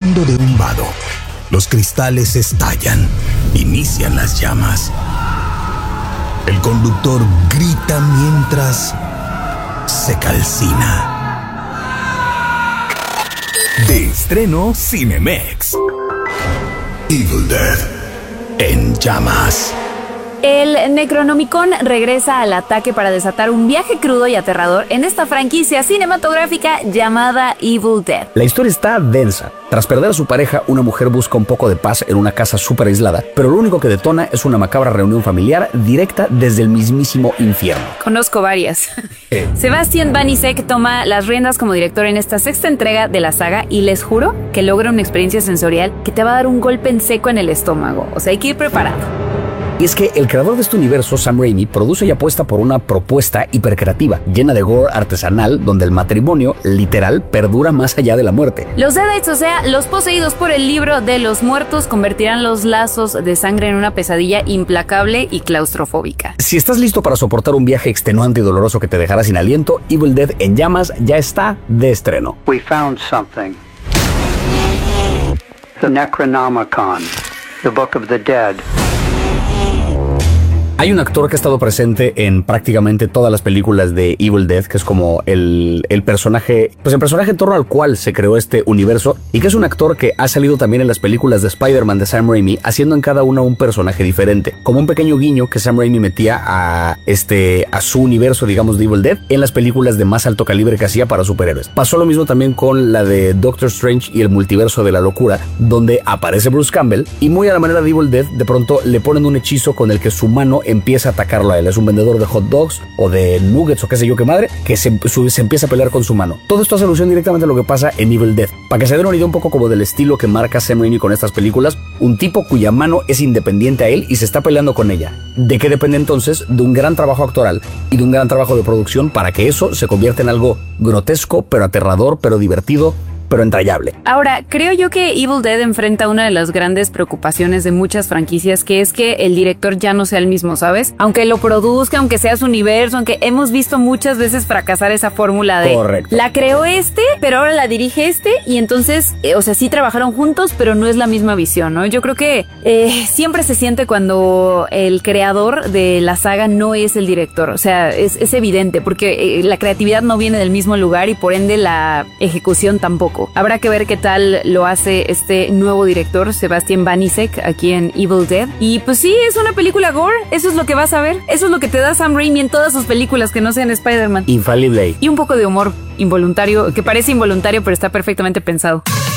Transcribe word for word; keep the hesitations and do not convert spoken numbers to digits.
fondo de un vado. Los cristales estallan, inician las llamas. El conductor grita mientras se calcina. De estreno Cinemex. Evil Dead en llamas. El Necronomicon regresa al ataque para desatar un viaje crudo y aterrador en esta franquicia cinematográfica llamada Evil Dead. La historia está densa. Tras perder a su pareja, una mujer busca un poco de paz en una casa súper aislada, pero lo único que detona es una macabra reunión familiar directa desde el mismísimo infierno. Conozco varias. Eh. Sebastian Banisek toma las riendas como director en esta sexta entrega de la saga y les juro que logra una experiencia sensorial que te va a dar un golpe en seco en el estómago. O sea, hay que ir preparado. Y es que el creador de este universo, Sam Raimi, produce y apuesta por una propuesta hipercreativa, llena de gore artesanal, donde el matrimonio, literal, perdura más allá de la muerte. Los Deadites, o sea, los poseídos por el libro de los muertos, convertirán los lazos de sangre en una pesadilla implacable y claustrofóbica. Si estás listo para soportar un viaje extenuante y doloroso que te dejará sin aliento, Evil Dead en llamas ya está de estreno. We found something. The Necronomicon, the Book of the Dead. Hay un actor que ha estado presente en prácticamente todas las películas de Evil Dead, que es como el, el personaje, pues el personaje en torno al cual se creó este universo, y que es un actor que ha salido también en las películas de Spider-Man de Sam Raimi, haciendo en cada una un personaje diferente, como un pequeño guiño que Sam Raimi metía a, este, a su universo, digamos, de Evil Dead, en las películas de más alto calibre que hacía para superhéroes. Pasó lo mismo también con la de Doctor Strange y el multiverso de la locura, donde aparece Bruce Campbell, y muy a la manera de Evil Dead, de pronto le ponen un hechizo con el que su mano empieza a atacarlo a él. Es un vendedor de hot dogs o de nuggets o qué sé yo qué madre, que se, su, se empieza a pelear con su mano. Todo esto hace alusión directamente a lo que pasa en Evil Dead. Para que se den una idea un poco como del estilo que marca Sam Raimi con estas películas, un tipo cuya mano es independiente a él y se está peleando con ella. ¿De qué depende entonces? De un gran trabajo actoral y de un gran trabajo de producción para que eso se convierta en algo grotesco, pero aterrador, pero divertido, pero entrañable. Ahora, creo yo que Evil Dead enfrenta una de las grandes preocupaciones de muchas franquicias, que es que el director ya no sea el mismo, ¿sabes? Aunque lo produzca, aunque sea su universo, aunque hemos visto muchas veces fracasar esa fórmula de... Correcto. La creó este, pero ahora la dirige este, y entonces, eh, o sea, sí trabajaron juntos, pero no es la misma visión, ¿no? Yo creo que eh, siempre se siente cuando el creador de la saga no es el director, o sea, es, es evidente, porque eh, la creatividad no viene del mismo lugar y por ende la ejecución tampoco. Habrá que ver qué tal lo hace este nuevo director, Sebastian Banisek, aquí en Evil Dead. Y pues sí, es una película gore, eso es lo que vas a ver. Eso es lo que te da Sam Raimi en todas sus películas que no sean Spider-Man. Infalible. Y un poco de humor involuntario, que parece involuntario, pero está perfectamente pensado.